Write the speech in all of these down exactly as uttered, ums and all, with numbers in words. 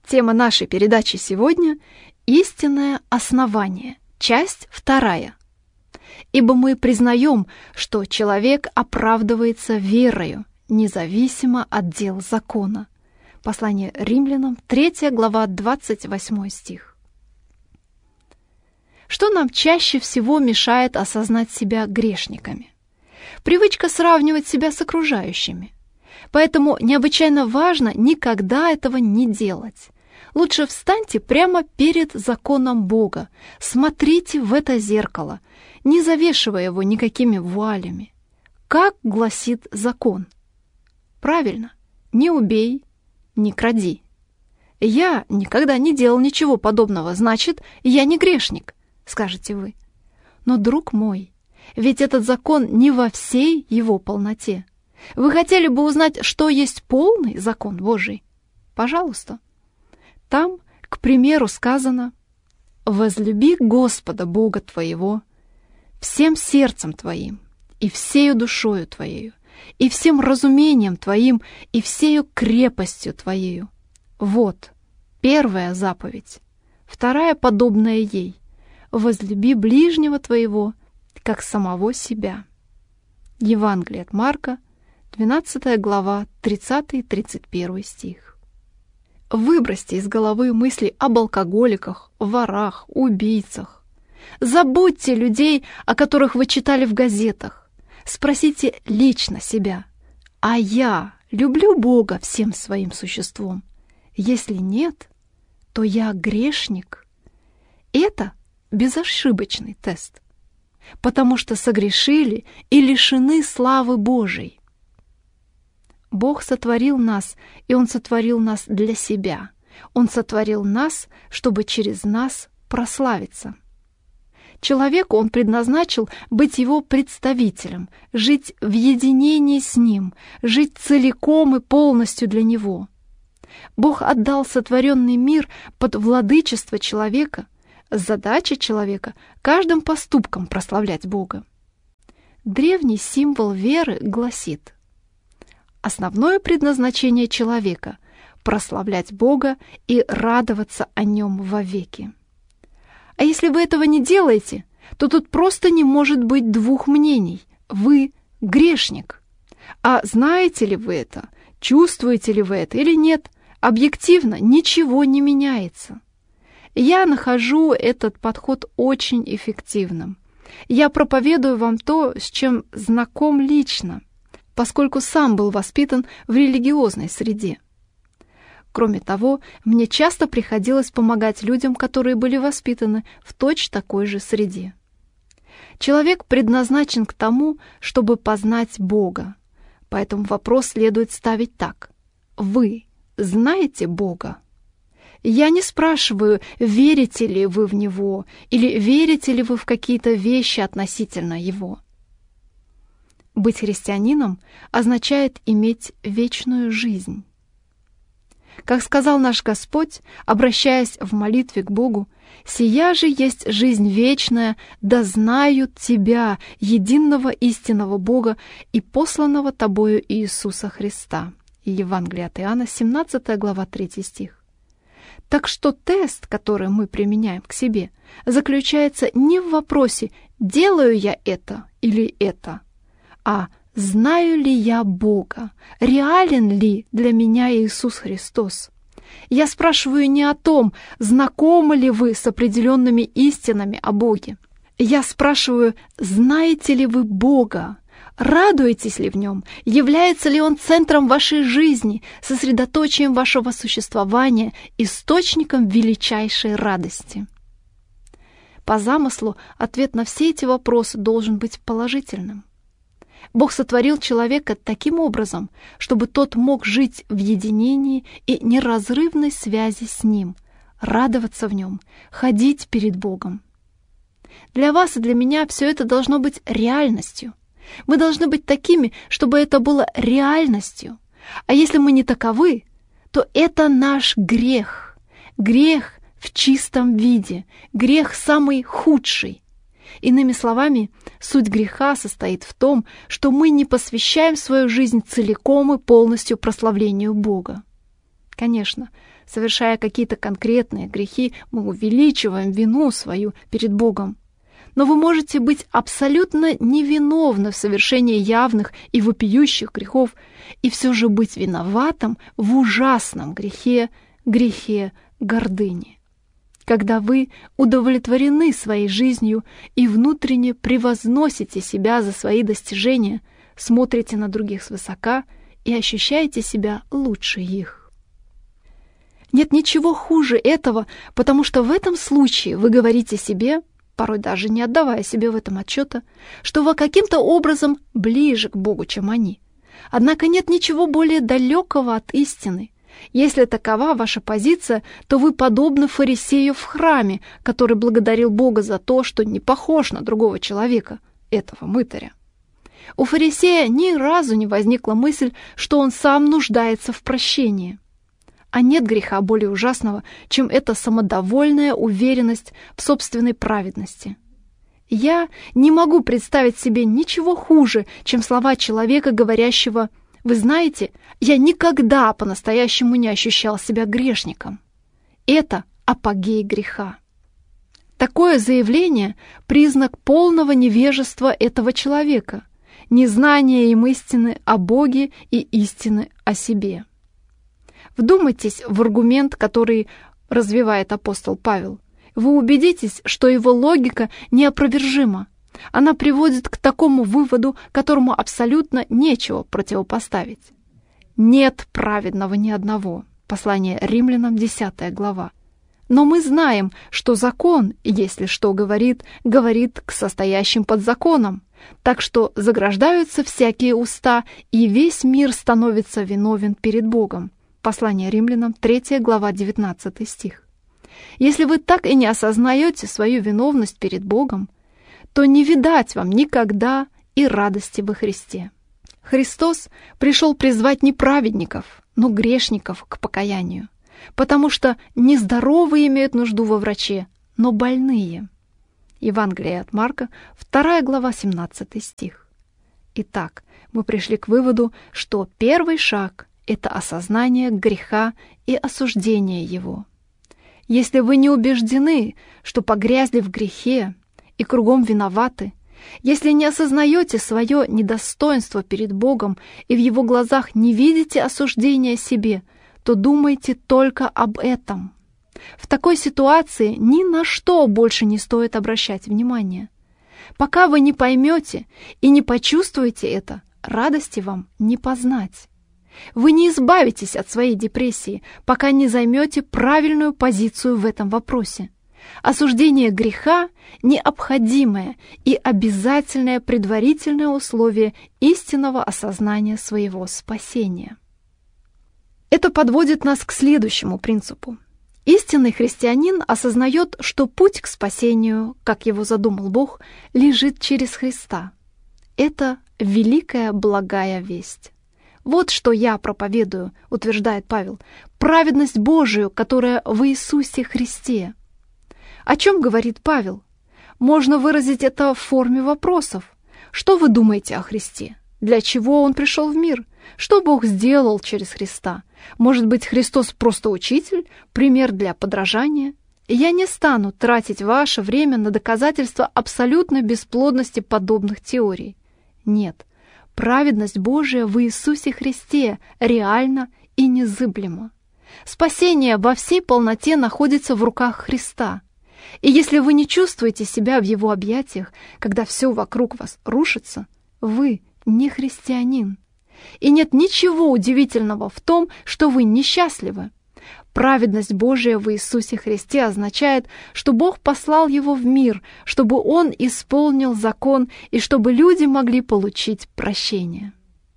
Тема нашей передачи сегодня — «Истинное основание», часть вторая. Ибо мы признаем, что человек оправдывается верою, независимо от дел закона. Послание Римлянам, третья глава, двадцать восьмой стих. Что нам чаще всего мешает осознать себя грешниками? Привычка сравнивать себя с окружающими. Поэтому необычайно важно никогда этого не делать. Лучше встаньте прямо перед законом Бога, смотрите в это зеркало, не завешивая его никакими вуалями. Как гласит закон? Правильно, не убей, не кради. Я никогда не делал ничего подобного, значит, я не грешник, скажете вы. Но, друг мой, ведь этот закон не во всей его полноте. Вы хотели бы узнать, что есть полный закон Божий? Пожалуйста. Там, к примеру, сказано: «Возлюби Господа Бога твоего всем сердцем твоим, и всею душою твоею, и всем разумением твоим, и всею крепостью твоею». Вот первая заповедь. Вторая, подобная ей: «Возлюби ближнего твоего, как самого себя». Евангелие от Марка, двенадцатая глава, тридцатый тридцать первый стих. Выбросьте из головы мысли об алкоголиках, ворах, убийцах. Забудьте людей, о которых вы читали в газетах. Спросите лично себя: а я люблю Бога всем своим существом? Если нет, то я грешник. Это безошибочный тест, потому что согрешили и лишены славы Божией. Бог сотворил нас, и Он сотворил нас для себя. Он сотворил нас, чтобы через нас прославиться. Человеку Он предназначил быть Его представителем, жить в единении с Ним, жить целиком и полностью для Него. Бог отдал сотворенный мир под владычество человека. Задача человека — каждым поступком прославлять Бога. Древний символ веры гласит: основное предназначение человека — прославлять Бога и радоваться о Нем вовеки. А если вы этого не делаете, то тут просто не может быть двух мнений. Вы — грешник. А знаете ли вы это, чувствуете ли вы это или нет, объективно ничего не меняется. Я нахожу этот подход очень эффективным. Я проповедую вам то, с чем знаком лично, поскольку сам был воспитан в религиозной среде. Кроме того, мне часто приходилось помогать людям, которые были воспитаны в точно такой же среде. Человек предназначен к тому, чтобы познать Бога. Поэтому вопрос следует ставить так: вы знаете Бога? Я не спрашиваю, верите ли вы в Него или верите ли вы в какие-то вещи относительно Его. Быть христианином означает иметь вечную жизнь. Как сказал наш Господь, обращаясь в молитве к Богу: «Сия же есть жизнь вечная, да знают Тебя, единого истинного Бога и посланного Тобою Иисуса Христа». Евангелие от Иоанна, семнадцатая глава, третий стих. Так что тест, который мы применяем к себе, заключается не в вопросе «делаю я это или это?», а «знаю ли я Бога? Реален ли для меня Иисус Христос?» Я спрашиваю не о том, знакомы ли вы с определенными истинами о Боге. Я спрашиваю, знаете ли вы Бога? Радуетесь ли в Нем? Является ли Он центром вашей жизни, сосредоточием вашего существования, источником величайшей радости? По замыслу, ответ на все эти вопросы должен быть положительным. Бог сотворил человека таким образом, чтобы тот мог жить в единении и неразрывной связи с Ним, радоваться в Нем, ходить перед Богом. Для вас и для меня все это должно быть реальностью. Мы должны быть такими, чтобы это было реальностью. А если мы не таковы, то это наш грех. Грех в чистом виде, грех самый худший. Иными словами, суть греха состоит в том, что мы не посвящаем свою жизнь целиком и полностью прославлению Бога. Конечно, совершая какие-то конкретные грехи, мы увеличиваем вину свою перед Богом. Но вы можете быть абсолютно невиновны в совершении явных и вопиющих грехов и все же быть виноватым в ужасном грехе, грехе гордыни. Когда вы удовлетворены своей жизнью и внутренне превозносите себя за свои достижения, смотрите на других свысока и ощущаете себя лучше их. Нет ничего хуже этого, потому что в этом случае вы говорите себе, порой даже не отдавая себе в этом отчета, что вы каким-то образом ближе к Богу, чем они. Однако нет ничего более далекого от истины. Если такова ваша позиция, то вы подобны фарисею в храме, который благодарил Бога за то, что не похож на другого человека, этого мытаря. У фарисея ни разу не возникла мысль, что он сам нуждается в прощении. А нет греха более ужасного, чем эта самодовольная уверенность в собственной праведности. Я не могу представить себе ничего хуже, чем слова человека, говорящего: «Вы знаете, я никогда по-настоящему не ощущал себя грешником». Это апогей греха. Такое заявление – признак полного невежества этого человека, незнания им истины о Боге и истины о себе. Вдумайтесь в аргумент, который развивает апостол Павел. Вы убедитесь, что его логика неопровержима. Она приводит к такому выводу, которому абсолютно нечего противопоставить. «Нет праведного ни одного». Послание Римлянам, десятая глава. Но мы знаем, что закон, если что говорит, говорит к состоящим под законом. Так что заграждаются всякие уста, и весь мир становится виновен перед Богом. Послание Римлянам, третья глава, девятнадцатый стих. Если вы так и не осознаете свою виновность перед Богом, то не видать вам никогда и радости во Христе. Христос пришел призвать не праведников, но грешников к покаянию, потому что не здоровые имеют нужду во враче, но больные. Евангелие от Марка, вторая глава, семнадцатый стих. Итак, мы пришли к выводу, что первый шаг – это осознание греха и осуждение его. Если вы не убеждены, что погрязли в грехе и кругом виноваты, если не осознаете свое недостоинство перед Богом и в Его глазах не видите осуждения себе, то думайте только об этом. В такой ситуации ни на что больше не стоит обращать внимание. Пока вы не поймете и не почувствуете это, радости вам не познать. Вы не избавитесь от своей депрессии, пока не займете правильную позицию в этом вопросе. Осуждение греха – необходимое и обязательное предварительное условие истинного осознания своего спасения. Это подводит нас к следующему принципу. Истинный христианин осознает, что путь к спасению, как его задумал Бог, лежит через Христа. Это великая благая весть. Вот что я проповедую, утверждает Павел, праведность Божию, которая в Иисусе Христе. О чем говорит Павел? Можно выразить это в форме вопросов. Что вы думаете о Христе? Для чего Он пришел в мир? Что Бог сделал через Христа? Может быть, Христос просто учитель, пример для подражания? Я не стану тратить ваше время на доказательство абсолютной бесплодности подобных теорий. Нет. Праведность Божия в Иисусе Христе реальна и незыблема. Спасение во всей полноте находится в руках Христа. И если вы не чувствуете себя в Его объятиях, когда все вокруг вас рушится, вы не христианин. И нет ничего удивительного в том, что вы несчастливы. Праведность Божия в Иисусе Христе означает, что Бог послал Его в мир, чтобы Он исполнил закон и чтобы люди могли получить прощение.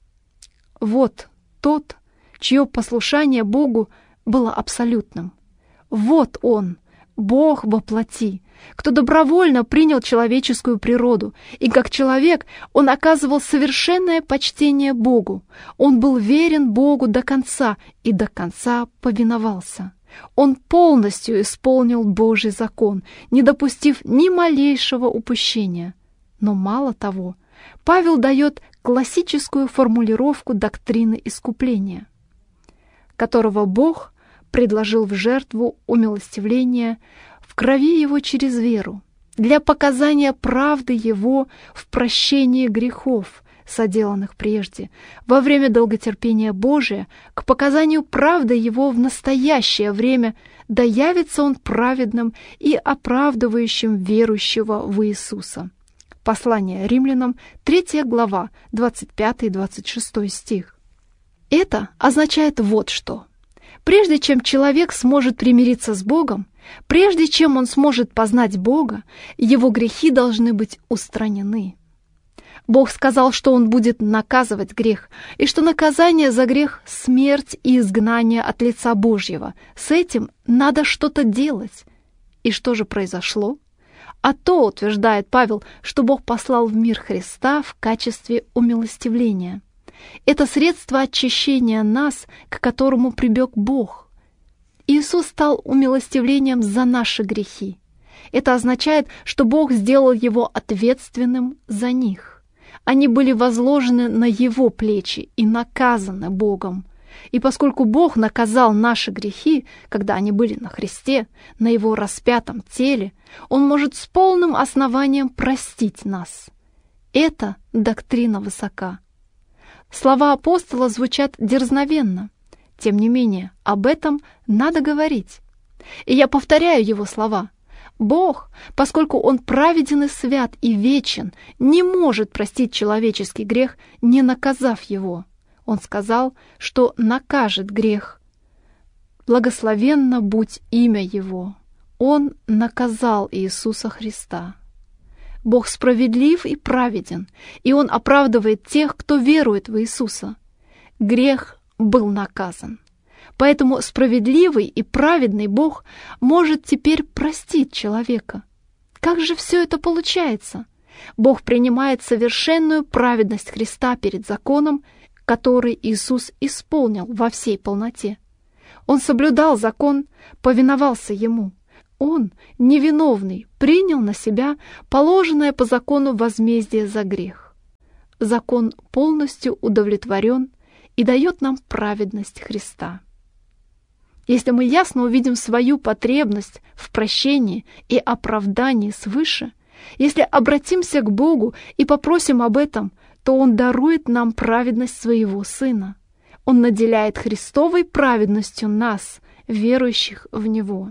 Вот тот, чье послушание Богу было абсолютным. Вот Он, Бог во плоти, кто добровольно принял человеческую природу, и как человек Он оказывал совершенное почтение Богу. Он был верен Богу до конца и до конца повиновался. Он полностью исполнил Божий закон, не допустив ни малейшего упущения. Но мало того, Павел дает классическую формулировку доктрины искупления. которого Бог предложил в жертву умилостивления в крови Его через веру, для показания правды Его в прощении грехов, соделанных прежде, во время долготерпения Божия, к показанию правды Его в настоящее время, да явится Он праведным и оправдывающим верующего в Иисуса. Послание Римлянам, третья глава, двадцать пятый двадцать шестой стих. Это означает вот что. Прежде чем человек сможет примириться с Богом, прежде чем он сможет познать Бога, его грехи должны быть устранены. Бог сказал, что Он будет наказывать грех, и что наказание за грех — смерть и изгнание от лица Божьего. С этим надо что-то делать. И что же произошло? А то, утверждает Павел, что Бог послал в мир Христа в качестве умилостивления. Это средство очищения нас, к которому прибег Бог. Иисус стал умилостивлением за наши грехи. Это означает, что Бог сделал Его ответственным за них. Они были возложены на Его плечи и наказаны Богом. И поскольку Бог наказал наши грехи, когда они были на Христе, на Его распятом теле, Он может с полным основанием простить нас. Это доктрина высока. Слова апостола звучат дерзновенно. Тем не менее, об этом надо говорить. И я повторяю его слова. Бог, поскольку Он праведен и свят и вечен, не может простить человеческий грех, не наказав его. Он сказал, что накажет грех. Благословенно будь имя Его. Он наказал Иисуса Христа. Бог справедлив и праведен, и Он оправдывает тех, кто верует в Иисуса. Грех был наказан. Поэтому справедливый и праведный Бог может теперь простить человека. Как же все это получается? Бог принимает совершенную праведность Христа перед законом, который Иисус исполнил во всей полноте. Он соблюдал закон, повиновался Ему. Он, невиновный, принял на себя положенное по закону возмездие за грех. Закон полностью удовлетворен и дает нам праведность Христа. Если мы ясно увидим свою потребность в прощении и оправдании свыше, если обратимся к Богу и попросим об этом, то Он дарует нам праведность Своего Сына. Он наделяет Христовой праведностью нас, верующих в Него.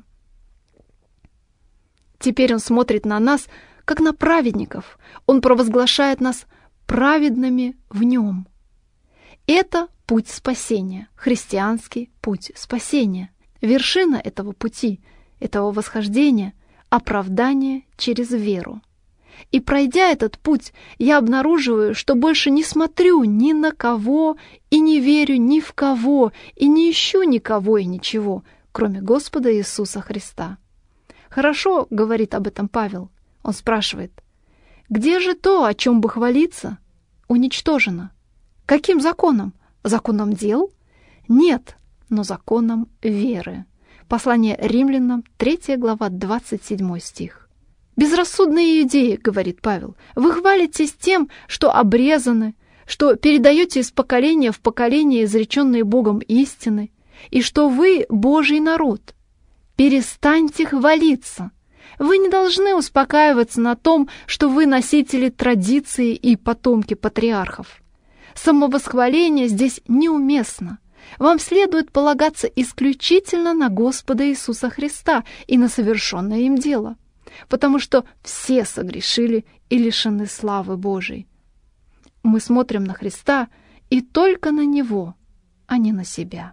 Теперь Он смотрит на нас, как на праведников. Он провозглашает нас праведными в Нем. Это путь спасения, христианский путь спасения. Вершина этого пути, этого восхождения — оправдание через веру. И пройдя этот путь, я обнаруживаю, что больше не смотрю ни на кого и не верю ни в кого и не ищу никого и ничего, кроме Господа Иисуса Христа. «Хорошо», — говорит об этом Павел. Он спрашивает, «Где же то, о чем бы хвалиться? Уничтожено. Каким законом? Законом дел? Нет, но законом веры». Послание Римлянам, третья глава, двадцать седьмой стих. «Безрассудные идеи», — говорит Павел, «вы хвалитесь тем, что обрезаны, что передаете из поколения в поколение изреченные Богом истины, и что вы Божий народ. Перестаньте хвалиться. Вы не должны успокаиваться на том, что вы носители традиции и потомки патриархов. Самовосхваление здесь неуместно. Вам следует полагаться исключительно на Господа Иисуса Христа и на совершенное им дело, потому что все согрешили и лишены славы Божией. Мы смотрим на Христа и только на Него, а не на себя.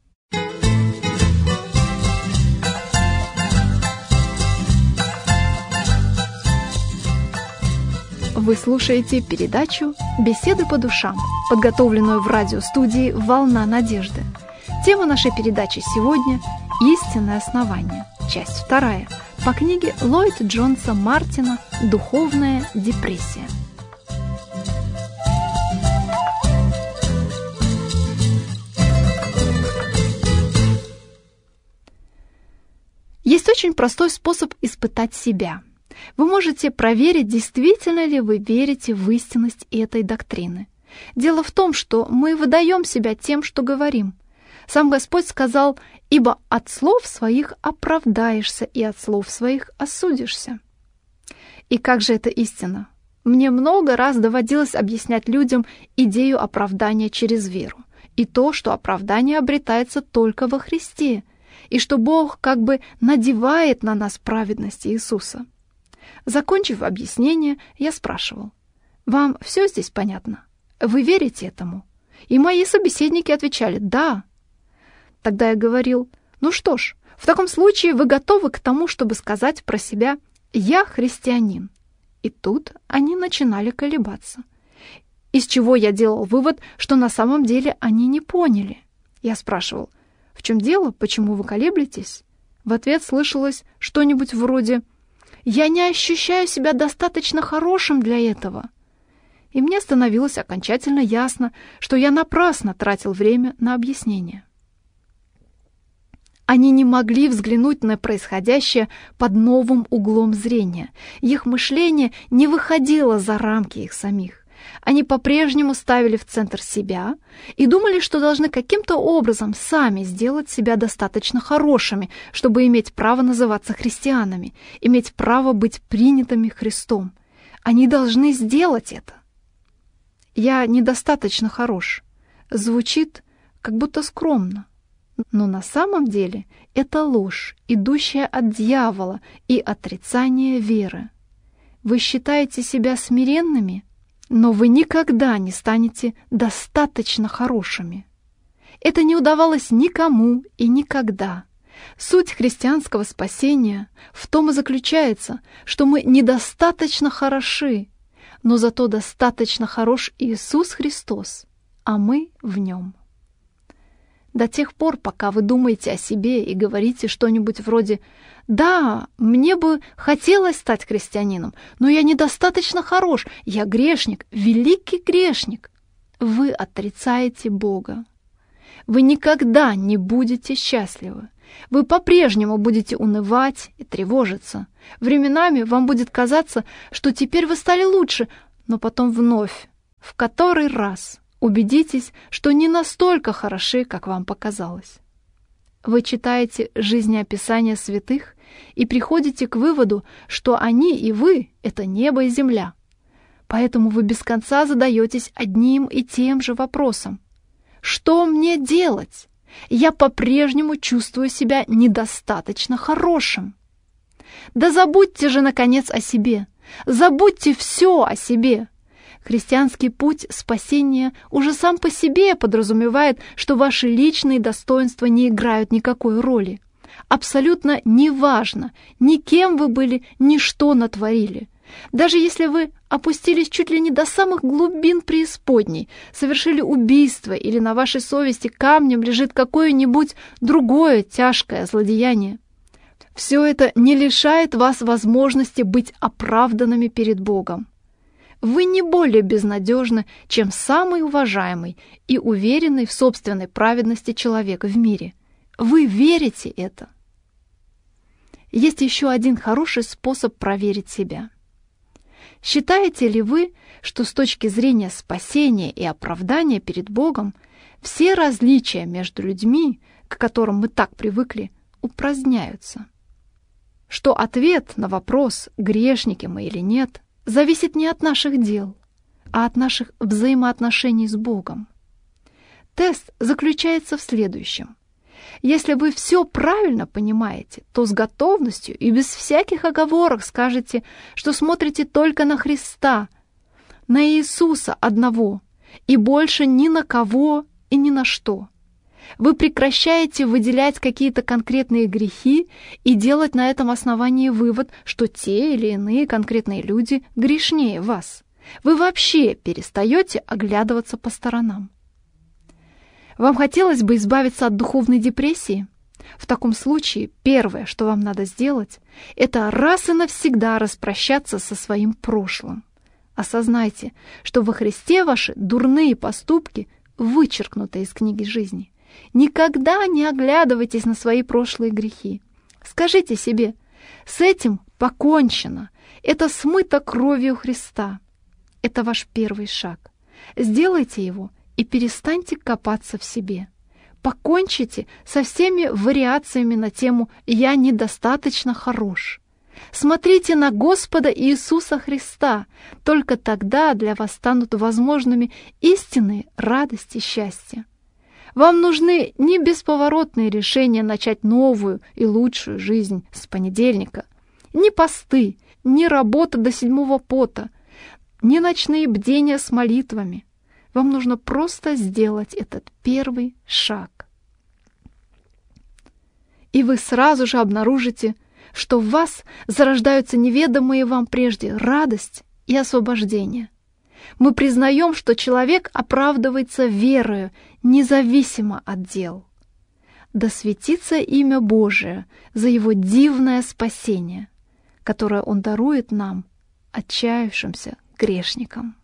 Вы слушаете передачу «Беседы по душам», подготовленную в радиостудии «Волна надежды». Тема нашей передачи сегодня – «Истинное основание», часть вторая, по книге Ллойд Джонса Мартина «Духовная депрессия». Есть очень простой способ испытать себя. Вы можете проверить, действительно ли вы верите в истинность этой доктрины. Дело в том, что мы выдаем себя тем, что говорим. Сам Господь сказал: «Ибо от слов своих оправдаешься, и от слов своих осудишься». И как же это истина? Мне много раз доводилось объяснять людям идею оправдания через веру, и то, что оправдание обретается только во Христе, и что Бог как бы надевает на нас праведность Иисуса. Закончив объяснение, я спрашивал: «Вам все здесь понятно? Вы верите этому?» И мои собеседники отвечали: «Да». Тогда я говорил: «Ну что ж, в таком случае вы готовы к тому, чтобы сказать про себя: я христианин?» И тут они начинали колебаться. Из чего я делал вывод, что на самом деле они не поняли. Я спрашивал: «В чем дело? Почему вы колеблетесь?» В ответ слышалось что-нибудь вроде: «Я не ощущаю себя достаточно хорошим для этого». И мне становилось окончательно ясно, что я напрасно тратил время на объяснение. Они не могли взглянуть на происходящее под новым углом зрения. Их мышление не выходило за рамки их самих. Они по-прежнему ставили в центр себя и думали, что должны каким-то образом сами сделать себя достаточно хорошими, чтобы иметь право называться христианами, иметь право быть принятыми Христом. Они должны сделать это. «Я недостаточно хорош» звучит как будто скромно. Но на самом деле это ложь, идущая от дьявола и отрицание веры. Вы считаете себя смиренными, но вы никогда не станете достаточно хорошими. Это не удавалось никому и никогда. Суть христианского спасения в том и заключается, что мы недостаточно хороши, но зато достаточно хорош Иисус Христос, а мы в Нем. До тех пор, пока вы думаете о себе и говорите что-нибудь вроде «Да, мне бы хотелось стать христианином, но я недостаточно хорош, я грешник, великий грешник», вы отрицаете Бога. Вы никогда не будете счастливы. Вы по-прежнему будете унывать и тревожиться. Временами вам будет казаться, что теперь вы стали лучше, но потом вновь, в который раз, убедитесь, что не настолько хороши, как вам показалось. Вы читаете жизнеописания святых и приходите к выводу, что они и вы — это небо и земля. Поэтому вы без конца задаетесь одним и тем же вопросом: «Что мне делать? Я по-прежнему чувствую себя недостаточно хорошим». Да забудьте же, наконец, о себе. Забудьте все о себе. Христианский путь спасения уже сам по себе подразумевает, что ваши личные достоинства не играют никакой роли. Абсолютно неважно, ни кем вы были, ни что натворили. Даже если вы опустились чуть ли не до самых глубин преисподней, совершили убийство или на вашей совести камнем лежит какое-нибудь другое тяжкое злодеяние, все это не лишает вас возможности быть оправданными перед Богом. Вы не более безнадежны, чем самый уважаемый и уверенный в собственной праведности человек в мире. Вы верите это. Есть еще один хороший способ проверить себя. Считаете ли вы, что с точки зрения спасения и оправдания перед Богом все различия между людьми, к которым мы так привыкли, упраздняются? Что ответ на вопрос, грешники мы или нет, зависит не от наших дел, а от наших взаимоотношений с Богом. Тест заключается в следующем. Если вы все правильно понимаете, то с готовностью и без всяких оговорок скажете, что смотрите только на Христа, на Иисуса одного, и больше ни на кого и ни на что. Вы прекращаете выделять какие-то конкретные грехи и делать на этом основании вывод, что те или иные конкретные люди грешнее вас. Вы вообще перестаете оглядываться по сторонам. Вам хотелось бы избавиться от духовной депрессии? В таком случае первое, что вам надо сделать, это раз и навсегда распрощаться со своим прошлым. Осознайте, что во Христе ваши дурные поступки вычеркнуты из книги жизни. Никогда не оглядывайтесь на свои прошлые грехи. Скажите себе: с этим покончено, это смыто кровью Христа. Это ваш первый шаг. Сделайте его и перестаньте копаться в себе. Покончите со всеми вариациями на тему «я недостаточно хорош». Смотрите на Господа Иисуса Христа. Только тогда для вас станут возможными истинные радости и счастье. Вам нужны не бесповоротные решения начать новую и лучшую жизнь с понедельника, не посты, не работа до седьмого пота, не ночные бдения с молитвами. Вам нужно просто сделать этот первый шаг. И вы сразу же обнаружите, что в вас зарождаются неведомые вам прежде радость и освобождение. Мы признаем, что человек оправдывается верою, независимо от дел. Да светится имя Божие за Его дивное спасение, которое Он дарует нам, отчаявшимся грешникам.